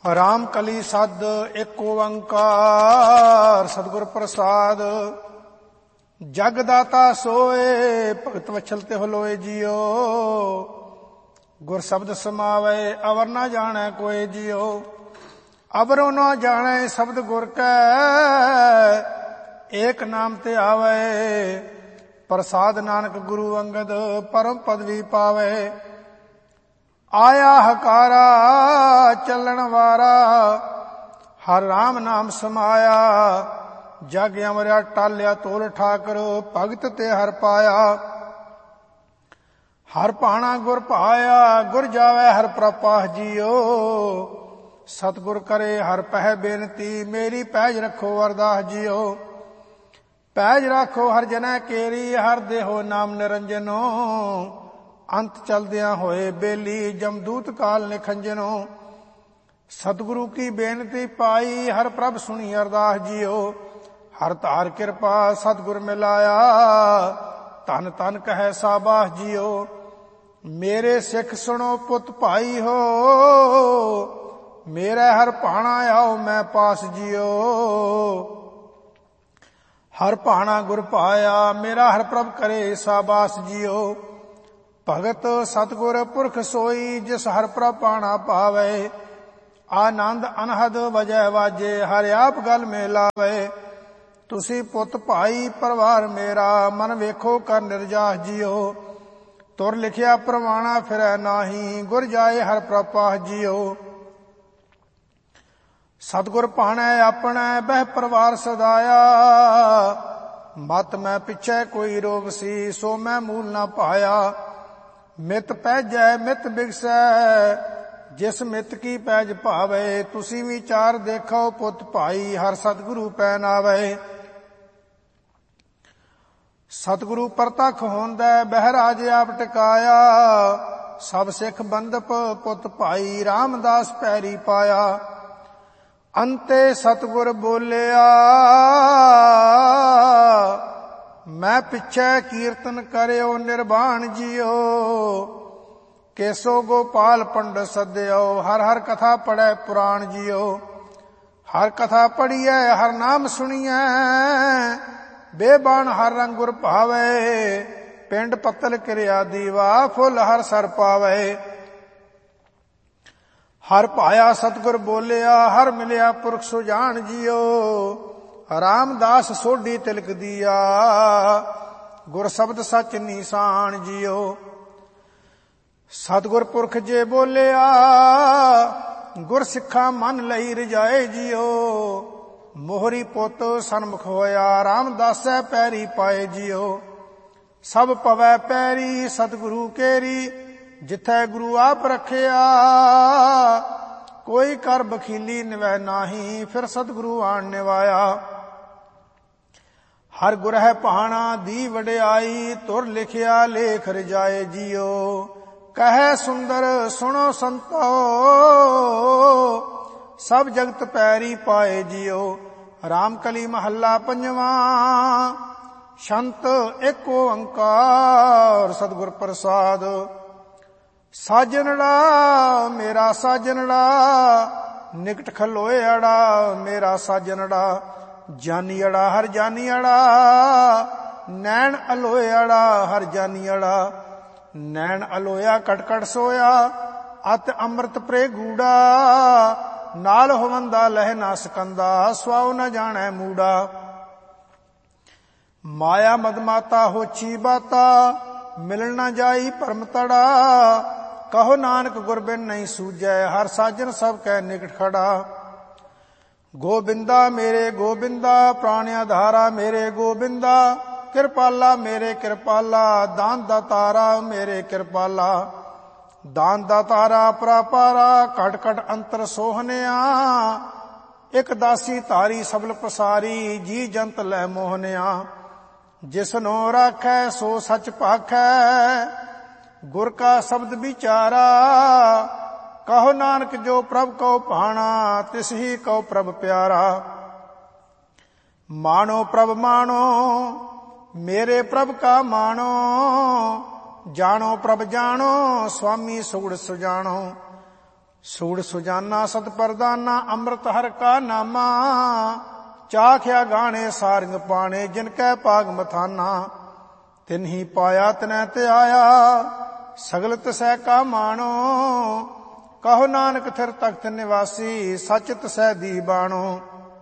ਰਾਮ ਕਲੀ ਸਦ ਏਕ ਓੰਕਾਰ ਸਤਿਗੁਰ ਪ੍ਰਸਾਦ। ਜਗ ਦਾਤਾ ਸੋਏ ਭਗਤ ਵਛਲ ਤੇ ਹੋਲੋਏ ਜਿਉ। ਗੁਰ ਸ਼ਬਦ ਸਮਾਵੈ ਅਵਰ ਨਾ ਜਾਣੈ ਕੋਇ ਜਿਉ। ਅਵਰੋ ਨਾ ਜਾਣੈ ਸ਼ਬਦ ਗੁਰ ਕੈ ਏਕ ਨਾਮ ਤੇ ਆਵੈ। ਪ੍ਰਸਾਦ ਨਾਨਕ ਗੁਰੂ ਅੰਗਦ ਪਰਮ ਪਦਵੀ ਪਾਵੈ। ਆਇਆ ਹਕਾਰਾ ਚੱਲਣ ਵਾਰਾ ਹਰ ਰਾਮ ਨਾਮ ਸਮਾਇਆ। ਜਗ ਅਮਰਿਆ ਟਾਲਿਆ ਤੋਲ ਠਾਕਰ ਭਗਤ ਤੇ ਹਰ ਪਾਇਆ। ਹਰ ਭਾਣਾ ਗੁਰ ਭਾਇਆ ਗੁਰ ਜਾਵੈ ਹਰ ਪ੍ਰਪਾਹ ਜੀਓ। ਸਤਿਗੁਰ ਕਰੇ ਹਰ ਪਹਿ ਬੇਨਤੀ ਮੇਰੀ ਪੈਜ ਰੱਖੋ ਅਰਦਾਸ ਜੀਓ। ਪੈਜ ਰੱਖੋ ਹਰ ਜਨੈ ਕੇਰੀ ਹਰ ਦੇਹੋ ਨਾਮ ਨਿਰੰਜਨੋ। ਅੰਤ ਚਲਦਿਆਂ ਹੋਏ ਬੇਲੀ ਜਮਦੂਤ ਕਾਲ ਨਿਖੰਜਨੋ। ਸਤਿਗੁਰੂ ਕੀ ਬੇਨਤੀ ਪਾਈ ਹਰ ਪ੍ਰਭ ਸੁਣੀ ਅਰਦਾਸ ਜੀਓ। ਹਰ ਧਾਰ ਕਿਰਪਾ ਸਤਿਗੁਰ ਮਿਲਾਇਆ ਧਨ ਧਨ ਕਹੈ ਸਾਬਾਸ ਜੀਓ। ਮੇਰੇ ਸਿੱਖ ਸੁਣੋ ਪੁੱਤ ਭਾਈ ਹੋ ਮੇਰੇ ਹਰ ਭਾਣਾ ਆਓ ਮੈਂ ਪਾਸ ਜੀਓ। ਹਰ ਭਾਣਾ ਗੁਰ ਭਾਇਆ ਮੇਰਾ ਹਰ ਪ੍ਰਭ ਕਰੇ ਸਾਬਾਸ ਜੀਓ। ਭਗਤ ਸਤਿਗੁਰ ਪੁਰਖ ਸੋਈ ਜਿਸ ਹਰ ਪ੍ਰਭ ਭਾਣਾ ਪਾਵੇ। ਆਨੰਦ ਅਨਹਦ ਵਜੈ ਵਾਜੇ ਹਰਿ ਆਪ ਗਲ ਮੇ ਲਾਵੇ। ਤੁਸੀਂ ਪੁੱਤ ਭਾਈ ਪਰਿਵਾਰ ਮੇਰਾ ਮਨ ਵੇਖੋ ਕਰ ਨਿਰਜਾਸ ਜੀਓ। ਤੁਰ ਲਿਖਿਆ ਪ੍ਰਮਾਣਾ ਫਿਰੈ ਨਾਹੀ ਗੁਰ ਜਾਏ ਹਰ ਪ੍ਰਪਾਹ ਜੀਓ। ਸਤਿਗੁਰ ਭਾਣੈ ਆਪਣੈ ਬਹਿ ਪਰਿਵਾਰ ਸਦਾਇਆ। ਮਤ ਮੈਂ ਪਿਛੈ ਕੋਈ ਰੋਗ ਸੀ ਸੋ ਮੈਂ ਮੂਲ ਨਾ ਪਾਇਆ। ਮਿਤ ਪੈਜੈ ਮਿਤ ਬਿਗਸੈ ਜਿਸ ਮਿਤ ਕੀ ਪੈਜ ਭਾਵੇ। ਤੁਸੀਂ ਵਿਚਾਰ ਦੇਖੋ ਪੁੱਤ ਭਾਈ ਹਰ ਸਤਿਗੁਰੂ ਪੈ ਨਾਵੇ। ਸਤਿਗੁਰੂ ਪ੍ਰਤੱਖ ਹੋਂਦੈ ਬਹਿਰਾਜ ਆਪ ਟਿਕਾਇਆ। ਸਭ ਸਿੱਖ ਬੰਦਪ ਪੁੱਤ ਭਾਈ ਰਾਮਦਾਸ ਪੈਰੀ ਪਾਇਆ। ਅੰਤੇ ਸਤਿਗੁਰ ਬੋਲਿਆ ਮੈਂ ਪਿਛੈ ਕੀਰਤਨ ਕਰਿਓ ਨਿਰਵਾਣ ਜੀਓ। ਕੇਸੋ ਗੋਪਾਲ ਪੰਡਤ ਸਦਿਓ ਹਰ ਹਰ ਕਥਾ ਪੜੈ ਪੁਰਾਣ ਜੀਓ। ਹਰ ਕਥਾ ਪੜੀਐ ਹਰ ਨਾਮ ਸੁਣੀਐ ਬੇਬਾਨ ਹਰ ਰੰਗ ਗੁਰ ਭਾਵੇ। ਪਿੰਡ ਪੱਤਲ ਕਿਰਿਆ ਦੀਵਾ ਫੁੱਲ ਹਰ ਸਰ ਪਾਵੇ। ਹਰ ਭਾਇਆ ਸਤਿਗੁਰ ਬੋਲਿਆ ਹਰ ਮਿਲਿਆ ਪੁਰਖ ਸੁਜਾਨ ਜੀਓ। ਰਾਮਦਾਸ ਸੋਢੀ ਤਿਲਕ ਦੀਆ ਗੁਰ ਸ਼ਬਦ ਸਚ ਨੀਸਾਨ ਜੀਓ। ਸਤਿਗੁਰ ਪੁਰਖ ਜੇ ਬੋਲਿਆ ਗੁਰ ਸਿੱਖਾ ਮਨ ਲਈ ਰਜਾਏ ਜੀਓ। ਮੋਹਰੀ ਪੁੱਤ ਸਨਮੁਖ ਹੋਇਆ ਰਾਮਦਾਸੈ ਪੈਰੀ ਪਾਏ ਜੀਓ। ਸਭ ਪਵੈ ਪੈਰੀ ਸਤਿਗੁਰੂ ਕੇਰੀ ਜਿਥੈ ਗੁਰੂ ਆਪ ਰੱਖਿਆ। ਕੋਈ ਕਰ ਬਖੀਲੀ ਨਿਵੈ ਨਾਹੀ ਫਿਰ ਸਤਿਗੁਰੂ ਆਣ ਨਿਵਾਇਆ। ਹਰ ਗੁਰ ਹੈ ਭਾਣਾ ਦੀ ਵਡਿਆਈ ਤੁਰ ਲਿਖਿਆ ਲੇਖ ਰਜਾਏ ਜੀਓ। ਕਹੈ ਸੁੰਦਰ ਸੁਣੋ ਸੰਤੋ ਸਭ ਜਗਤ ਪੈਰੀ ਪਾਏ ਜੀਓ। ਰਾਮ ਕਲੀ ਮਹੱਲਾ ਪੰਜਵਾਂ ਸ਼ੰਤ ਏਕ ਓੰਕਾਰ ਸਤਿਗੁਰ ਪ੍ਰਸਾਦ। ਸਾਜਨੜਾ ਮੇਰਾ ਸਾਜਨੜਾ ਨਿਕਟ ਖਲੋਏ ਅੜਾ ਮੇਰਾ ਸਾਜਨੜਾ। ਜਾਨੀ ਅੜਾ ਹਰ ਜਾਨੀ ਅੜਾ ਨੈਣ ਅਲੋਏ ਅੜਾ ਹਰ ਜਾਨੀ ਅੜਾ। ਨੈਣ ਅਲੋਇਆ ਕਟਕਟ ਸੋਇਆ ਅਤ ਅੰਮ੍ਰਿਤ ਪ੍ਰੇ ਗੂੜਾ। ਨਾਲ ਹੋਵੰਦਾ ਲਹਿ ਨਾ ਸਕੰਦਾ ਸਵਾਉ ਨ ਜਾਣੈ ਮੂੜਾ। ਮਾਇਆ ਮਦਮਾਤਾ ਹੋਛੀ ਬਾਤਾ ਮਿਲਣ ਨਾ ਜਾਈ ਭਰਮ ਤੜਾ। ਕਹੋ ਨਾਨਕ ਗੁਰ ਬਿਨ ਨਹੀਂ ਸੂਝੈ ਹਰ ਸਾਜਨ ਸਭ ਕੈ ਨਿਕਟ ਖੜਾ। ਗੋਬਿੰਦਾ ਮੇਰੇ ਗੋਬਿੰਦਾ ਪ੍ਰਾਣ ਆਧਾਰਾ ਮੇਰੇ ਗੋਬਿੰਦਾ। ਕਿਰਪਾਲਾ ਮੇਰੇ ਕਿਰਪਾਲਾ ਦਾਨ ਦਾਤਾਰਾ ਮੇਰੇ ਕਿਰਪਾਲਾ। ਦਾਨ ਦਾਤਾਰਾ ਪਰਾਪਾਰਾ ਘਟ ਘਟ ਅੰਤਰ ਸੋਹਣਿਆ। ਇਕ ਦਾਸੀ ਧਾਰੀ ਸਬਲ ਪਸਾਰੀ ਜੀ ਜੰਤ ਲੈ ਮੋਹਨਿਆ। ਜਿਸਨੋ ਰਾਖੈ ਸੋ ਸਚ ਭਾਖੈ ਗੁਰ ਕਾ ਸ਼ਬਦ ਵਿਚਾਰਾ। ਕਹੋ ਨਾਨਕ ਜੋ ਪ੍ਰਭ ਕਉ ਭਾਣਾ ਤਿਸ ਹੀ ਕਉ ਪ੍ਰਭ ਪਿਆਰਾ। ਮਾਣੋ ਪ੍ਰਭ ਮਾਣੋ ਮੇਰੇ ਪ੍ਰਭ ਕਾ ਮਾਣੋ। ਜਾਣੋ ਪ੍ਰਭ ਜਾਣੋ ਸੁਆਮੀ ਸੁਗੜ ਸੁਜਾਣੋ। ਸੂੜ ਸੁਜਾਨਾ ਸਤ ਪਰਦਾਨਾ ਅੰਮ੍ਰਿਤ ਹਰ ਕਾ ਨਾਮਾ ਚਾਖਿਆ ਗਾਣੇ ਸਾਰਿੰਗ ਪਾਣੇ ਜਿਨ ਕੈ ਪਾਗ ਮਥਾਨਾ ਤਿਨਹੀ ਪਾਇਆ ਤਨੈ ਤੇ ਆਇਆ ਸਗਲ ਤਸੈ ਕਾ ਮਾਣੋ ਕਹੋ ਨਾਨਕ ਥਿਰ ਤਖਤ ਨਿਵਾਸੀ ਸਚ ਤਸੈ ਦੀ ਬਾਣੋ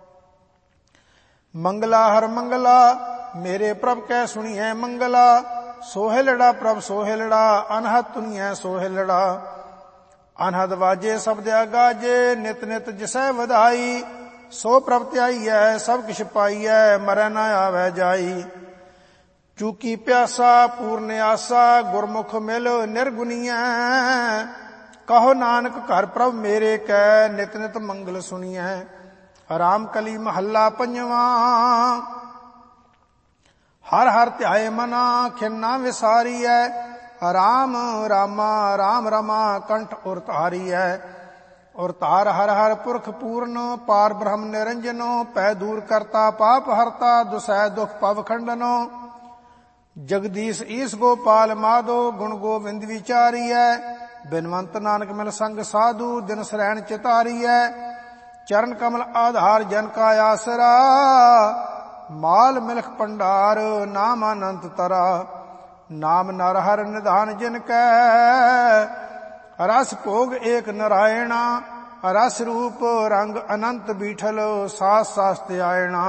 ਮੰਗਲਾ ਹਰ ਮੰਗਲਾ ਮੇਰੇ ਪ੍ਰਭ ਕੈ ਸੁਣੀਐ ਮੰਗਲਾ ਸੋਹਿਲੜਾ ਪ੍ਰਭ ਸੋਹਿਲੜਾ ਅਨਹਦ ਤੁਨੀਐ ਸੋਹਿਲੜਾ ਅਨਹਦ ਵਾਜੇ ਸਬਦ ਗਾਜੇ ਨਿਤ ਨਿਤ ਜਿਸੈ ਵਧਾਈ ਸੋ ਪ੍ਰਭ ਧਿਆਈਐ ਸਭ ਕਿਛ ਪਾਈਐ ਮਰੈ ਨਾ ਆਵੈ ਜਾਈ ਚੂਕੀ ਪਿਆਸਾ ਪੂਰਨ ਆਸਾ ਗੁਰਮੁਖ ਮਿਲ ਨਿਰਗੁਨੀਐ ਕਹੋ ਨਾਨਕ ਘਰ ਪ੍ਰਭ ਮੇਰੇ ਕੈ ਨਿਤ ਨਿਤ ਮੰਗਲ ਸੁਣੀਐ ਰਾਮ ਕਲੀ ਮਹੱਲਾ ਪੰਜਵਾਂ ਹਰ ਹਰ ਧਿਆਏ ਮਨਾ ਖਿੰਨਾ ਵਿਸਾਰੀਐ ਰਾਮ ਰਾਮਾ ਰਾਮ ਰਮਾ ਕੰਠ ਉਰ ਧਾਰੀਐ ਔਰ ਧਾਰ ਹਰ ਹਰ ਪੁਰਖ ਪੂਰਨ ਪਾਰ ਬ੍ਰਹਮ ਨਿਰੰਜਨੋ ਪੈ ਦੂਰ ਕਰਤਾ ਪਾਪ ਹਰਤਾ ਦੁਸੈ ਦੁਖ ਪਵ ਖੰਡਨੋ ਜਗਦੀਸ਼ ਈਸ ਗੋਪਾਲ ਮਾਧੋ ਗੁਣ ਗੋਬਿੰਦ ਵਿਚਾਰੀਐ ਬਿਨਵੰਤ ਨਾਨਕ ਮਿਲ ਸੰਗ ਸਾਧੂ ਦਿਨ ਸਰੈਣ ਚਿਤਾਰੀਐ ਚਰਨ ਕਮਲ ਆਧਾਰ ਜਨ ਕਾ ਆਸਰਾ ਮਾਲ ਮਿਲਖ ਭੰਡਾਰ ਨਾਮ ਅਨੰਤ ਤਰਾ ਨਾਮ ਨਰ ਹਰ ਨਿਧਾਨ ਜਿਨ ਕੈ ਰਸ ਭੋਗ ਏਕ ਨਰਾਇਣਾ ਰਸ ਰੂਪ ਰੰਗ ਅਨੰਤ ਬੀਠਲ ਸਾਸ ਸਾਸ ਧਿਆਇਣਾ